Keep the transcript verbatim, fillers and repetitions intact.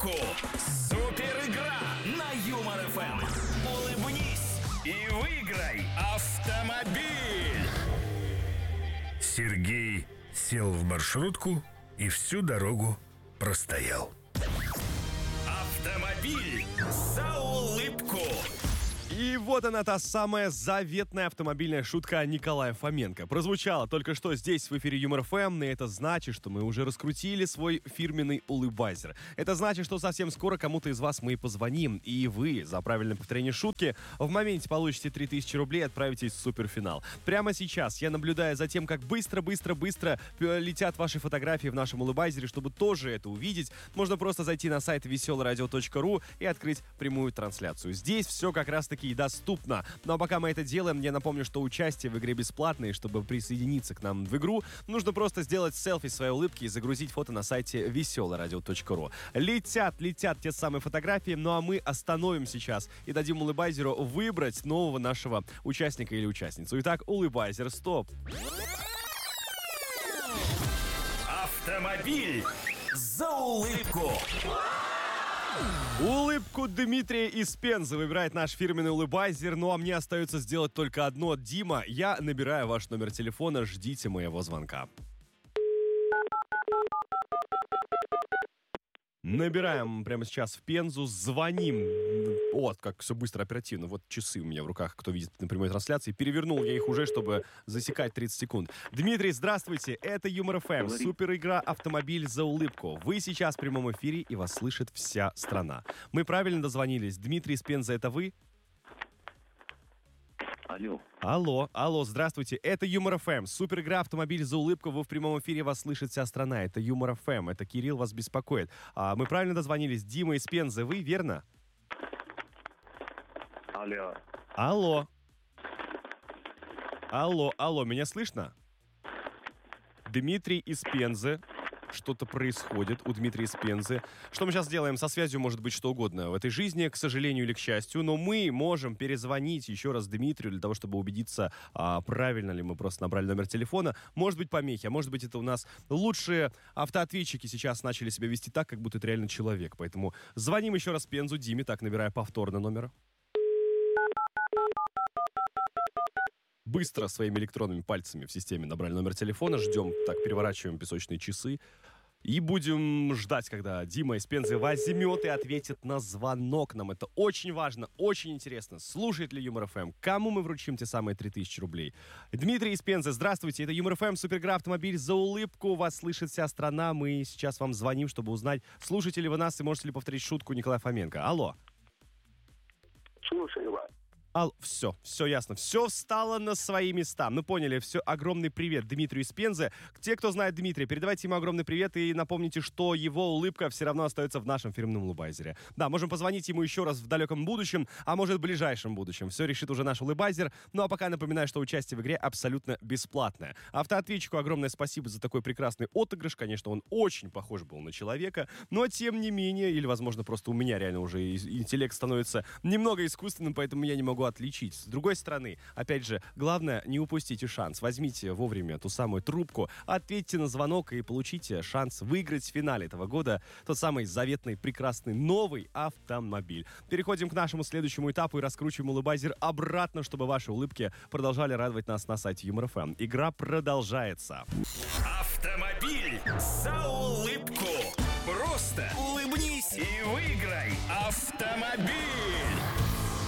улыбку. Супер игра на Юмор эф эм. Улыбнись и выиграй автомобиль. Сергей сел в маршрутку и всю дорогу простоял. Автомобиль за улыбку. И вот она, та самая заветная автомобильная шутка Николая Фоменко. Прозвучала только что здесь, в эфире Юмор эф эм, и это значит, что мы уже раскрутили свой фирменный улыбайзер. Это значит, что совсем скоро кому-то из вас мы позвоним, и вы за правильное повторение шутки в моменте получите три тысячи рублей и отправитесь в суперфинал. Прямо сейчас я наблюдаю за тем, как быстро-быстро-быстро летят ваши фотографии в нашем улыбайзере. Чтобы тоже это увидеть, можно просто зайти на сайт веселое радио точка ру и открыть прямую трансляцию. Здесь все как раз-таки доступно. Ну а пока мы это делаем, я напомню, что участие в игре бесплатное. Чтобы присоединиться к нам в игру, нужно просто сделать селфи своей улыбки и загрузить фото на сайте веселое радио точка ру. Летят, летят те самые фотографии, ну а мы остановим сейчас и дадим улыбайзеру выбрать нового нашего участника или участницу. Итак, улыбайзер, стоп. Автомобиль за улыбку. Улыбку Дмитрия из Пензы выбирает наш фирменный улыбайзер. Ну а мне остается сделать только одно. Дима, я набираю ваш номер телефона, ждите моего звонка. Набираем прямо сейчас в Пензу, звоним. Вот, как все быстро, оперативно. Вот часы у меня в руках, кто видит на прямой трансляции. Перевернул я их уже, чтобы засекать тридцать секунд. Дмитрий, здравствуйте, это Юмор эф эм, супер игра «Автомобиль за улыбку». Вы сейчас в прямом эфире, и вас слышит вся страна. Мы правильно дозвонились. Дмитрий из Пензы, это вы? Алло. Алло, алло, здравствуйте, это Юмор эф эм, супер игра «Автомобиль за улыбку», вы в прямом эфире, вас слышит вся страна, это Юмор эф эм, это Кирилл вас беспокоит. А, мы правильно дозвонились, Дима из Пензы, вы, верно? Алло. Алло. Алло, алло, меня слышно? Дмитрий из Пензы. Что-то происходит у Дмитрия из Пензы. Что мы сейчас делаем? Со связью может быть что угодно в этой жизни, к сожалению или к счастью, но мы можем перезвонить еще раз Дмитрию для того, чтобы убедиться, а, правильно ли мы просто набрали номер телефона. Может быть помехи, а может быть это у нас лучшие автоответчики сейчас начали себя вести так, как будто это реально человек. Поэтому звоним еще раз Пензу Диме, так, набирая повторно номер. Быстро своими электронными пальцами в системе набрали номер телефона. Ждем, так, переворачиваем песочные часы. И будем ждать, когда Дима из Пензы возьмет и ответит на звонок. Нам это очень важно, очень интересно. Слушает ли Юмор эф эм? Кому мы вручим те самые три тысячи рублей? Дмитрий из Пензы, здравствуйте. Это Юмор эф эм, супергра «Автомобиль за улыбку». Вас слышит вся страна. Мы сейчас вам звоним, чтобы узнать, слушаете ли вы нас и можете ли повторить шутку Николая Фоменко. Алло. Слушаю вас. Ал, все, все ясно. Все встало на свои места. Мы поняли, все. Огромный привет Дмитрию из Пензы. Те, кто знает Дмитрия, передавайте ему огромный привет и напомните, что его улыбка все равно остается в нашем фирменном улыбайзере. Да, можем позвонить ему еще раз в далеком будущем, а может в ближайшем будущем. Все решит уже наш улыбайзер. Ну а пока напоминаю, что участие в игре абсолютно бесплатное. Автоответчику огромное спасибо за такой прекрасный отыгрыш. Конечно, он очень похож был на человека, но тем не менее, или, возможно, просто у меня реально уже интеллект становится немного искусственным, поэтому я не могу отличить. С другой стороны, опять же, главное, не упустите шанс. Возьмите вовремя ту самую трубку, ответьте на звонок и получите шанс выиграть в финале этого года тот самый заветный, прекрасный, новый автомобиль. Переходим к нашему следующему этапу и раскручиваем улыбайзер обратно, чтобы ваши улыбки продолжали радовать нас на сайте Юмор эф эм. Игра продолжается. Автомобиль за улыбку. Просто улыбнись и выиграй автомобиль.